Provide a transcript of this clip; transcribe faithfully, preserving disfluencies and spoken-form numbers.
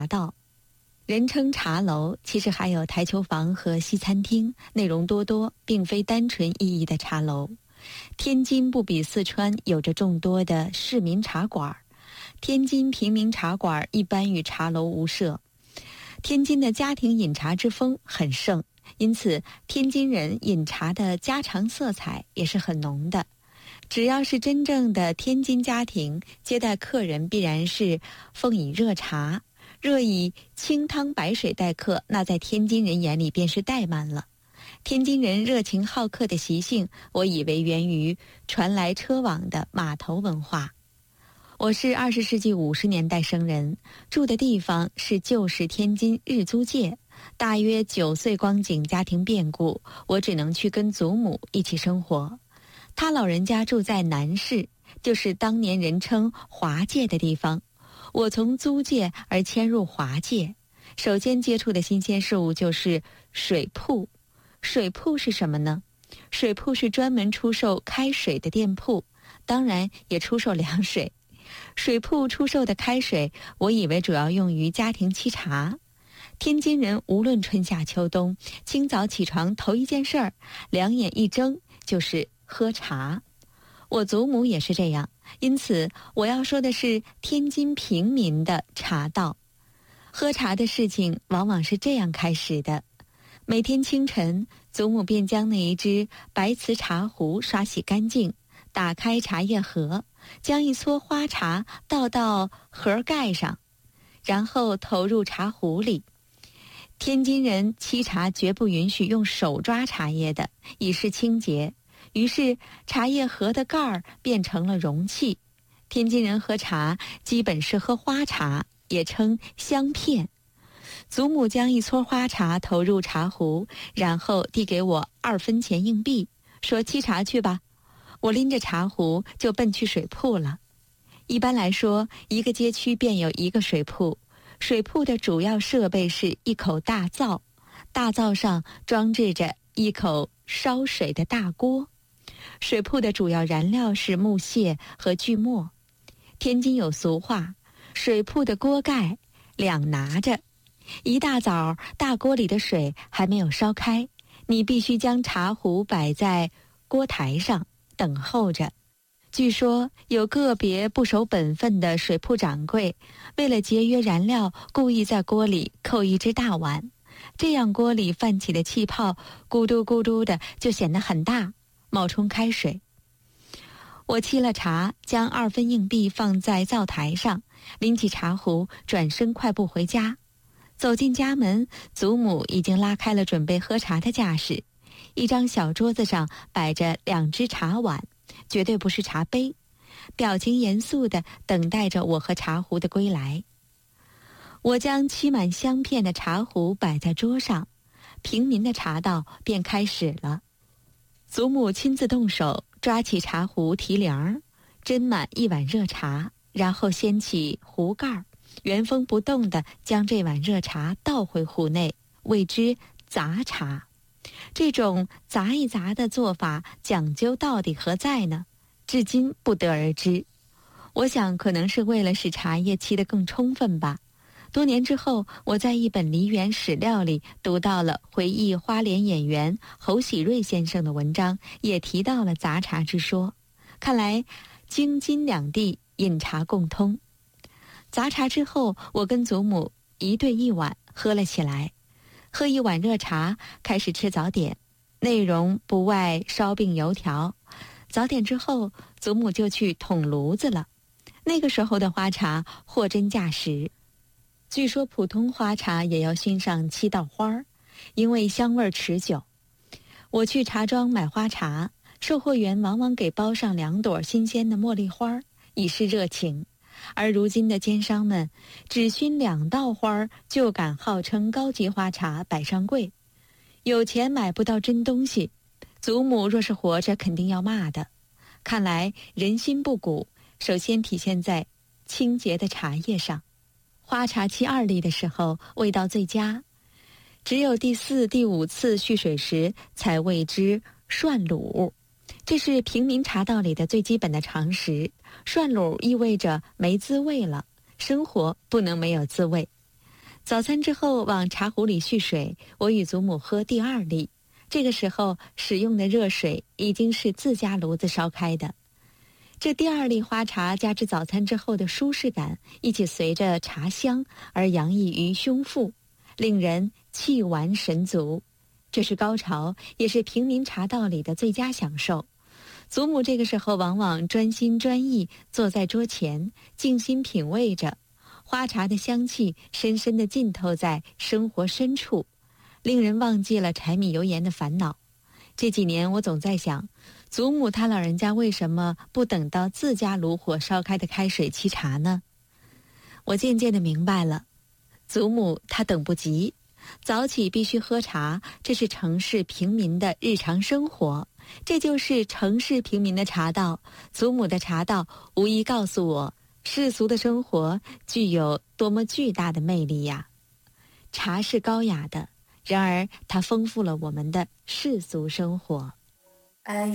道。人称茶楼，其实还有台球房和西餐厅，内容多多，并非单纯意义的茶楼。天津不比四川有着众多的市民茶馆，天津平民茶馆一般与茶楼无涉。天津的家庭饮茶之风很盛，因此天津人饮茶的家常色彩也是很浓的。只要是真正的天津家庭，接待客人必然是奉以热茶，若以清汤白水待客，那在天津人眼里便是怠慢了。天津人热情好客的习性，我以为源于传来车往的码头文化。我是二十世纪五十年代生人，住的地方是旧时天津日租界。大约九岁光景，家庭变故，我只能去跟祖母一起生活。他老人家住在南市，就是当年人称华界的地方。我从租界而迁入华界，首先接触的新鲜事物就是水铺。水铺是什么呢？水铺是专门出售开水的店铺，当然也出售凉水。水铺出售的开水，我以为主要用于家庭沏茶。天津人无论春夏秋冬，清早起床头一件事儿，两眼一睁就是喝茶。我祖母也是这样，因此我要说的是天津平民的茶道。喝茶的事情往往是这样开始的：每天清晨，祖母便将那一只白瓷茶壶刷洗干净，打开茶叶盒，将一撮花茶倒到盒盖上，然后投入茶壶里。天津人沏茶绝不允许用手抓茶叶的，以示清洁。于是茶叶盒的盖儿变成了容器。天津人喝茶基本是喝花茶，也称香片。祖母将一撮花茶投入茶壶，然后递给我二分钱硬币，说沏茶去吧。我拎着茶壶就奔去水铺了。一般来说，一个街区便有一个水铺。水铺的主要设备是一口大灶，大灶上装置着一口烧水的大锅。水铺的主要燃料是木屑和锯末。天津有俗话，水铺的锅盖两拿着。一大早，大锅里的水还没有烧开，你必须将茶壶摆在锅台上等候着。据说有个别不守本分的水铺掌柜，为了节约燃料，故意在锅里扣一只大碗，这样锅里泛起的气泡咕嘟咕嘟的就显得很大，冒充开水。我沏了茶，将二分硬币放在灶台上，拎起茶壶，转身快步回家。走进家门，祖母已经拉开了准备喝茶的架势。一张小桌子上摆着两只茶碗，绝对不是茶杯，表情严肃地等待着我和茶壶的归来。我将沏满香片的茶壶摆在桌上，平民的茶道便开始了。祖母亲自动手，抓起茶壶提梁，斟满一碗热茶，然后掀起壶盖，原封不动地将这碗热茶倒回壶内，谓之砸茶。这种砸一砸的做法讲究到底何在呢？至今不得而知。我想可能是为了使茶叶沏得更充分吧。多年之后，我在一本梨园史料里读到了回忆花莲演员侯喜瑞先生的文章，也提到了砸茶之说。看来京津两地饮茶共通。砸茶之后，我跟祖母一对一碗喝了起来。喝一碗热茶，开始吃早点，内容不外烧饼油条。早点之后，祖母就去捅炉子了。那个时候的花茶货真价实，据说普通花茶也要熏上七道花，因为香味持久。我去茶庄买花茶，售货员往往给包上两朵新鲜的茉莉花，以示热情。而如今的奸商们只熏两道花就敢号称高级花茶摆上柜，有钱买不到真东西。祖母若是活着，肯定要骂的。看来人心不古，首先体现在清洁的茶叶上。花茶沏二粒的时候，味道最佳，只有第四、第五次蓄水时才谓之涮卤。这是平民茶道里的最基本的常识。涮卤意味着没滋味了，生活不能没有滋味。 早餐之后往茶壶里蓄水，我与祖母喝第二粒。这个时候使用的热水已经是自家炉子烧开的。这第二粒花茶加之早餐之后的舒适感，一起随着茶香而洋溢于胸腹，令人气完神足。这是高潮，也是平民茶道里的最佳享受。祖母这个时候往往专心专意坐在桌前，静心品味着花茶的香气，深深地浸透在生活深处，令人忘记了柴米油盐的烦恼。这几年我总在想，祖母她老人家为什么不等到自家炉火烧开的开水沏茶呢？我渐渐地明白了，祖母她等不及，早起必须喝茶，这是城市平民的日常生活，这就是城市平民的茶道。祖母的茶道无疑告诉我，世俗的生活具有多么巨大的魅力呀！茶是高雅的，然而它丰富了我们的世俗生活。 哎